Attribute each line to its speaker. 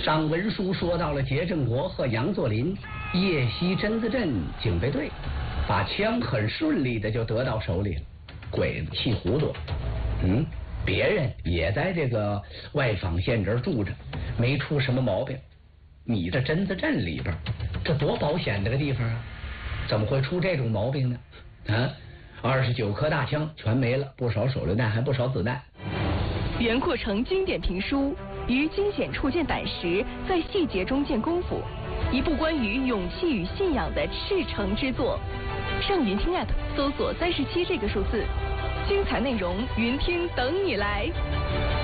Speaker 1: 上文书说到了杰振国和杨作霖夜袭榛子镇警备队，把枪很顺利的就得到手里了。鬼子气糊涂，别人也在这个外坊县这儿住着，没出什么毛病。你这榛子镇里边，这多保险的个地方啊，怎么会出这种毛病呢？29颗大枪全没了，不少手榴弹，还不少子弹。
Speaker 2: 袁阔成经典评书《于惊险处见胆识，在细节中见功夫》，一部关于勇气与信仰的赤诚之作。上云听 App 搜索37这个数字，精彩内容云听等你来。